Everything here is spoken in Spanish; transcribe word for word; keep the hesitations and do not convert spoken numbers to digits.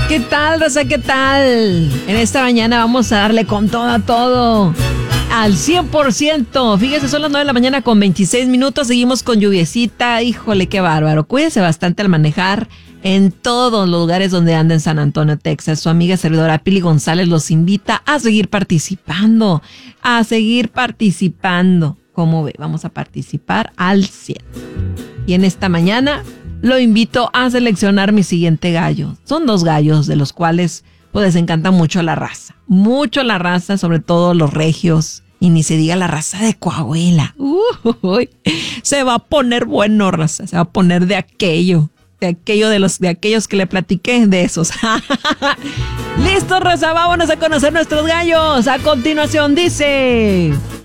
¿Qué tal, raza? ¿Qué tal? En esta mañana vamos a darle con todo a todo. Al cien por ciento. Fíjese, son las nueve de la mañana con veintiséis minutos. Seguimos con lluviecita. Híjole, qué bárbaro. Cuídese bastante al manejar en todos los lugares donde anda en San Antonio, Texas. Su amiga servidora Pili González los invita a seguir participando. A seguir participando. ¿Cómo ve? Vamos a participar al cien. Y en esta mañana lo invito a seleccionar mi siguiente gallo. Son dos gallos de los cuales pues les encanta mucho la raza. Mucho la raza, sobre todo los regios. Y ni se diga la raza de Coahuila. Uy, se va a poner bueno, raza. Se va a poner de aquello. De aquello de los de aquellos que le platiqué, de esos. Listo, raza. Vámonos a conocer nuestros gallos. A continuación dice...